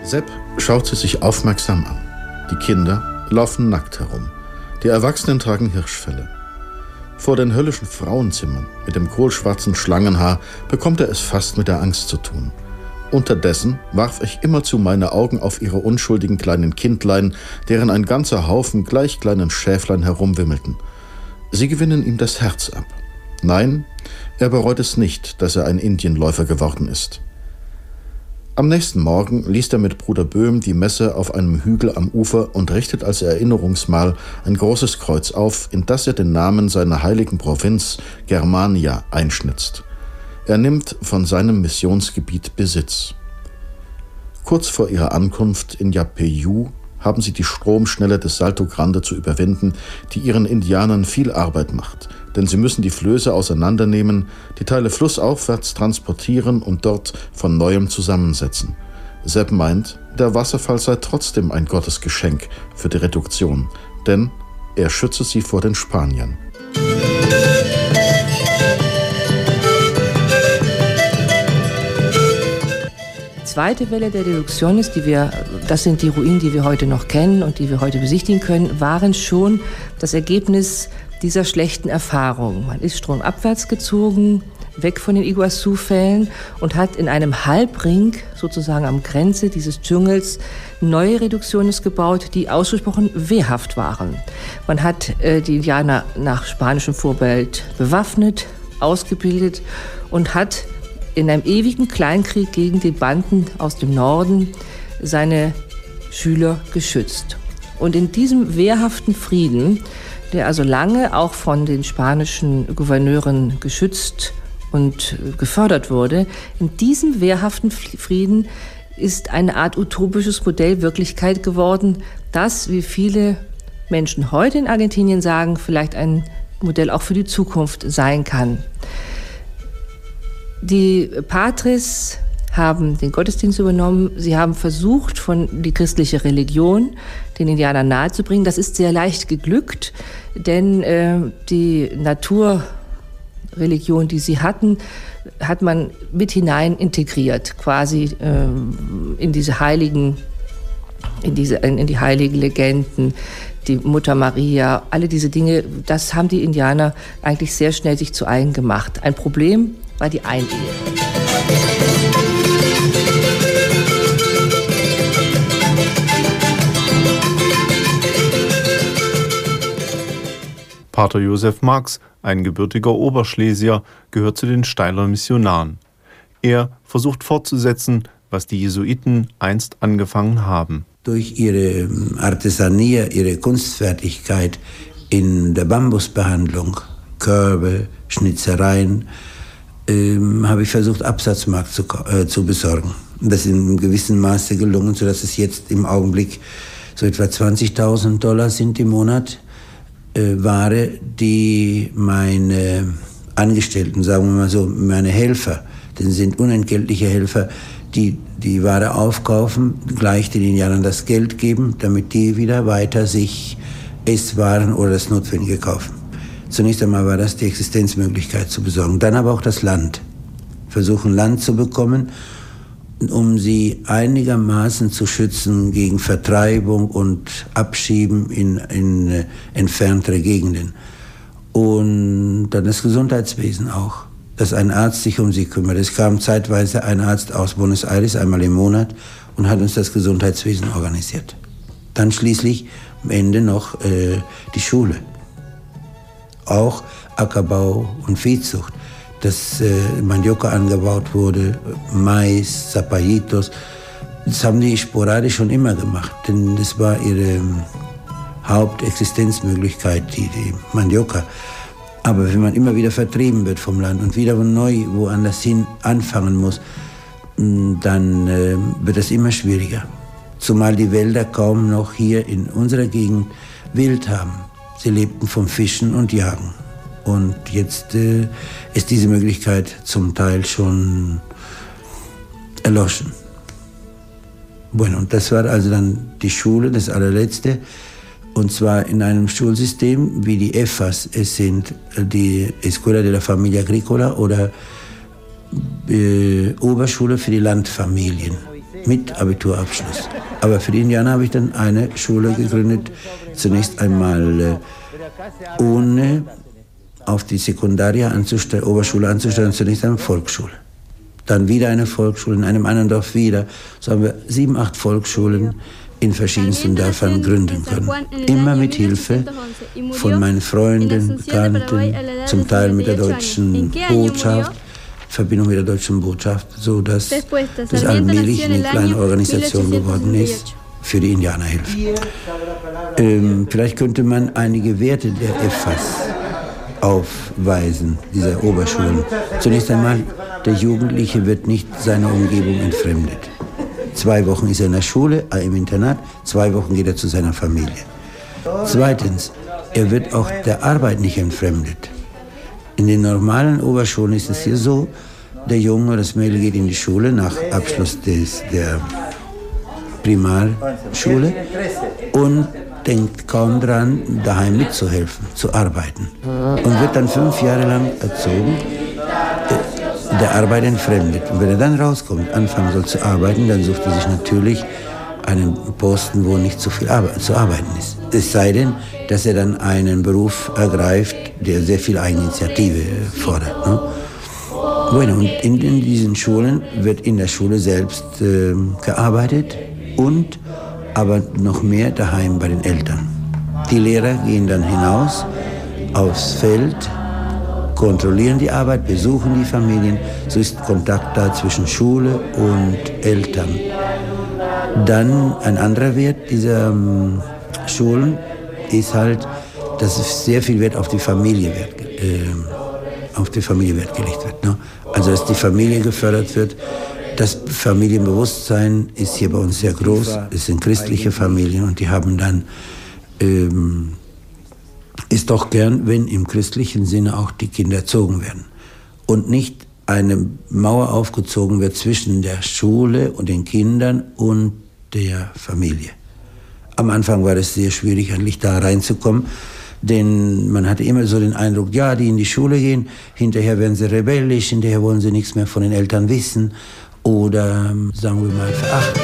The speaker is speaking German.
Sepp schaut sie sich aufmerksam an. Die Kinder laufen nackt herum. Die Erwachsenen tragen Hirschfelle. Vor den höllischen Frauenzimmern mit dem kohlschwarzen Schlangenhaar bekommt er es fast mit der Angst zu tun. Unterdessen warf ich immerzu meine Augen auf ihre unschuldigen kleinen Kindlein, deren ein ganzer Haufen gleich kleinen Schäflein herumwimmelten. Sie gewinnen ihm das Herz ab. Nein, er bereut es nicht, dass er ein Indienläufer geworden ist. Am nächsten Morgen liest er mit Bruder Böhm die Messe auf einem Hügel am Ufer und richtet als Erinnerungsmal ein großes Kreuz auf, in das er den Namen seiner heiligen Provinz Germania einschnitzt. Er nimmt von seinem Missionsgebiet Besitz. Kurz vor ihrer Ankunft in Yapeyú haben sie die Stromschnelle des Salto Grande zu überwinden, die ihren Indianern viel Arbeit macht, denn sie müssen die Flöße auseinandernehmen, die Teile flussaufwärts transportieren und dort von Neuem zusammensetzen. Sepp meint, der Wasserfall sei trotzdem ein Gottesgeschenk für die Reduktion, denn er schütze sie vor den Spaniern. Die zweite Welle der Reduktion ist, das sind die Ruinen, die wir heute noch kennen und die wir heute besichtigen können, waren schon das Ergebnis dieser schlechten Erfahrung. Man ist stromabwärts gezogen, weg von den Iguazu-Fällen und hat in einem Halbring, sozusagen am Grenze dieses Dschungels, neue Reduktionen gebaut, die ausgesprochen wehrhaft waren. Man hat die Indianer nach spanischem Vorbild bewaffnet, ausgebildet und hat in einem ewigen Kleinkrieg gegen die Banden aus dem Norden seine Schüler geschützt. Und in diesem wehrhaften Frieden, der also lange auch von den spanischen Gouverneuren geschützt und gefördert wurde, in diesem wehrhaften Frieden ist eine Art utopisches Modell Wirklichkeit geworden, das, wie viele Menschen heute in Argentinien sagen, vielleicht ein Modell auch für die Zukunft sein kann. Die Patres haben den Gottesdienst übernommen. Sie haben versucht, die christliche Religion den Indianern nahezubringen. Das ist sehr leicht geglückt, denn die Naturreligion, die sie hatten, hat man mit hinein integriert, quasi in die heiligen Legenden, die Mutter Maria, alle diese Dinge, das haben die Indianer eigentlich sehr schnell sich zu eigen gemacht. Ein Problem war die Einehe. Pater Josef Marx, ein gebürtiger Oberschlesier, gehört zu den Steyler Missionaren. Er versucht fortzusetzen, was die Jesuiten einst angefangen haben. Durch ihre Artesanie, ihre Kunstfertigkeit in der Bambusbehandlung, Körbe, Schnitzereien, habe ich versucht, Absatzmarkt zu besorgen. Das ist in einem gewissen Maße gelungen, sodass es jetzt im Augenblick so etwa $20.000 sind im Monat. Ware, die meine Angestellten, sagen wir mal so, meine Helfer, das sind unentgeltliche Helfer, die Ware aufkaufen, gleich den Indianern das Geld geben, damit die wieder weiter sich Esswaren oder das Notwendige kaufen. Zunächst einmal war das die Existenzmöglichkeit zu besorgen, dann aber auch das Land. Versuchen Land zu bekommen, um sie einigermaßen zu schützen gegen Vertreibung und Abschieben in entferntere Gegenden. Und dann das Gesundheitswesen auch, dass ein Arzt sich um sie kümmert. Es kam zeitweise ein Arzt aus Buenos Aires einmal im Monat und hat uns das Gesundheitswesen organisiert. Dann schließlich am Ende noch die Schule. Auch Ackerbau und Viehzucht, dass Mandioca angebaut wurde, Mais, Zapallitos. Das haben die sporadisch schon immer gemacht, denn das war ihre Hauptexistenzmöglichkeit, die Mandioca. Aber wenn man immer wieder vertrieben wird vom Land und wieder neu woanders hin anfangen muss, dann wird es immer schwieriger. Zumal die Wälder kaum noch hier in unserer Gegend Wild haben. Sie lebten vom Fischen und Jagen. Und jetzt ist diese Möglichkeit zum Teil schon erloschen. Bueno, und das war also dann die Schule, das allerletzte. Und zwar in einem Schulsystem wie die EFAs. Es sind die Escuela de la Familia Agrícola oder Oberschule für die Landfamilien. mit Abiturabschluss. Aber für die Indianer habe ich dann eine Schule gegründet, zunächst einmal ohne auf die Sekundaria Oberschule anzustellen, zunächst eine Volksschule. Dann wieder eine Volksschule, in einem anderen Dorf wieder. So haben wir 7, 8 Volksschulen in verschiedensten Dörfern gründen können. Immer mit Hilfe von meinen Freunden, Bekannten, zum Teil mit der deutschen Botschaft, Verbindung mit der deutschen Botschaft, so dass das allmählich eine kleine Organisation geworden ist für die Indianerhilfe. Vielleicht könnte man einige Werte der EFAS aufweisen, dieser Oberschulen. Zunächst einmal, der Jugendliche wird nicht seiner Umgebung entfremdet. 2 Wochen ist er in der Schule, im Internat, 2 Wochen geht er zu seiner Familie. Zweitens, er wird auch der Arbeit nicht entfremdet. In den normalen Oberschulen ist es hier so, der Junge oder das Mädel geht in die Schule nach Abschluss der Primarschule und denkt kaum dran, daheim mitzuhelfen, zu arbeiten. Und wird dann 5 Jahre lang erzogen, der Arbeit entfremdet. Und wenn er dann rauskommt, anfangen soll zu arbeiten, dann sucht er sich natürlich einen Posten, wo nicht so viel zu arbeiten ist. Es sei denn, dass er dann einen Beruf ergreift, der sehr viel Eigeninitiative fordert. Ne? Bueno, und in diesen Schulen wird in der Schule selbst gearbeitet und aber noch mehr daheim bei den Eltern. Die Lehrer gehen dann hinaus aufs Feld, kontrollieren die Arbeit, besuchen die Familien. So ist Kontakt da zwischen Schule und Eltern. Dann ein anderer Wert dieser Schulen ist halt, dass sehr viel Wert auf die Familie Wert gelegt wird. Ne? Also dass die Familie gefördert wird. Das Familienbewusstsein ist hier bei uns sehr groß. Es sind christliche Familien und die haben dann, ist doch gern, wenn im christlichen Sinne auch die Kinder erzogen werden. Und nicht eine Mauer aufgezogen wird zwischen der Schule und den Kindern und der Familie. Am Anfang war es sehr schwierig, eigentlich da reinzukommen, denn man hatte immer so den Eindruck, ja, die in die Schule gehen, hinterher werden sie rebellisch, hinterher wollen sie nichts mehr von den Eltern wissen oder, sagen wir mal, verachten.